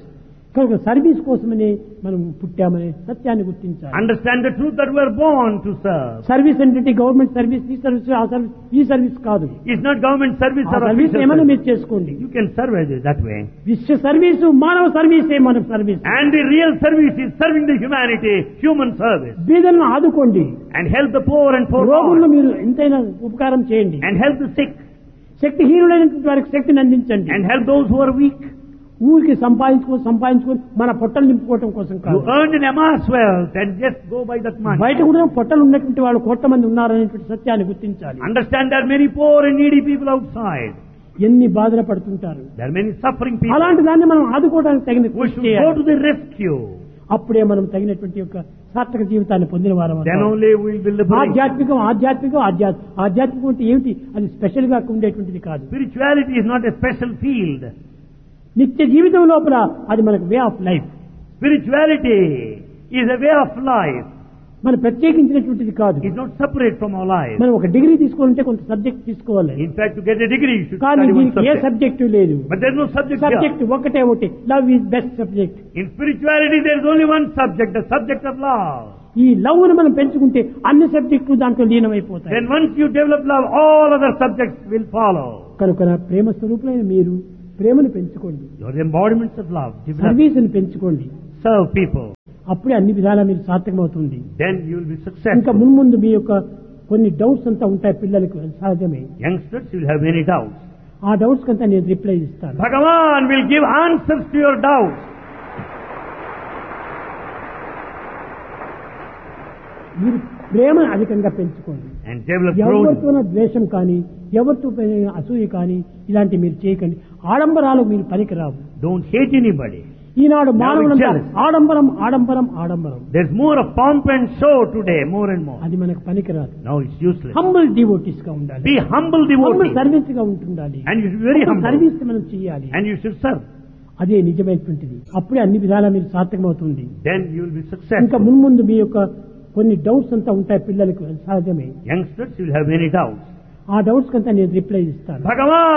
కనుక సర్వీస్ కోసమనే మనం పుట్టామనే సత్యాన్ని గుర్తించాలి. Understand the truth that we are born to serve. Service అంటే గవర్నమెంట్ సర్వీస్, ఈ సర్వీస్, ఆ సర్వీస్, ఈ సర్వీస్ కాదు. It's not government service ఆ or సర్వీస్ official ఏమైనా service. మీరు చేసుకోండి. You can serve it that way. విశ్వ సర్వీసు మానవ సర్వీసే మన service. And the real service is serving the humanity, human service. బీదలను ఆదుకోండి, And help the poor and రోగులను forlorn. మీరు ఎంతైనా ఉపకారం చేయండి, And help the sick. శక్తిహీనులైనటువంటి వారికి శక్తిని అందించండి. And help those who are weak. ఊరికి సంపాదించుకొని మన పొట్టలు నింపుకోవటం కోసం You కాదు. earned an amass wealth and just go by that money. బయట కూడా పొట్టలు ఉన్నటువంటి వాళ్ళు కోట్ల మంది ఉన్నారనేటువంటి సత్యాన్ని గుర్తించాలి. Understand there are many poor and needy people outside. ఎన్ని బాధలు పడుతుంటారు. There are many suffering people. అలాంటి దాన్ని మనం ఆదుకోవడానికి తగిన We కృషి should go చేయాలి. to the rescue. అప్పుడే మనం తగినటువంటి యొక్క సార్థక జీవితాన్ని పొందిన వారం Then అవుతాం. only we will liberate. ఆధ్యాత్మికం అంటే ఏమిటి? అది స్పెషల్ గా ఉండేటువంటిది కాదు. Spirituality is not a special field. నిత్య జీవితం లోపల అది మనకు way of life. Spirituality is a way of life. మనం ప్రత్యేకించినటువంటిది కాదు. It's not separate from our life. మనం ఒక డిగ్రీ తీసుకోవాలంటే కొంత సబ్జెక్ట్ తీసుకోవాలి. In fact, to get a degree, you should కానీ study one దీనికి ఏ subject. సబ్జెక్టు లేదు. But there's no subject here. Subject ఒకటే. Love is best subject. In spirituality, there's only one subject, the subject of love. ఈ love ను మనం పెంచుకుంటే అన్ని సబ్జెక్టులు దాంట్లో లీనమైపోతాయి. Then once you develop love, all other subjects will follow. కనుక ప్రేమ స్వరూపులైన మీరు ప్రేమను పెంచుకోండి, You're the embodiments of love. Develop. సర్వీసుని పెంచుకోండి. Serve people. అప్పుడే అన్ని విధాలా మీరు సార్థకమవుతుంది. Then you will be ఇంకా successful. మున్ముందు మీ యొక్క కొన్ని డౌట్స్ అంతా ఉంటాయి పిల్లలకు, సహజమే. Youngsters, you will have many doubts. ఆ డౌట్స్ కంతా నేను రిప్లై ఇస్తాను. Bhagavan will give answers to your doubts. మీరు ప్రేమను అధికంగా పెంచుకోండి. And develop ఎవరితో growth. ద్వేషం కానీ, ఎవరితో అసూయ కానీ ఇలాంటి మీరు చేయకండి. ఆడంబరాలు మీరు పనికిరావు. Don't hate anybody. ఈనాడు మానవులంతా jealous. ఆడంబరం ఆడంబరం ఆడంబరం. There's more of pomp and show today, more and more. అది మనకు పనికిరాదు. Now it's useless. Humble devotees గా ఉండాలి. Be humble humble devotee. Service గా ఉంటుండాలి. And you should be very humble. Service మనం చేయాలి. And you should serve. అదే నిజమైనటువంటిది. అప్పుడే అన్ని విధాలా మీరు సార్థకమవుతుంది. Then you will be ఇంకా successful. మున్ముందు మీ యొక్క కొన్ని డౌట్స్ అంతా ఉంటాయి పిల్లలకు, సహజమే. Youngsters, you will have many doubts. ఆ డౌట్స్ కంతా నేను రిప్లై ఇస్తాను. Bhagavan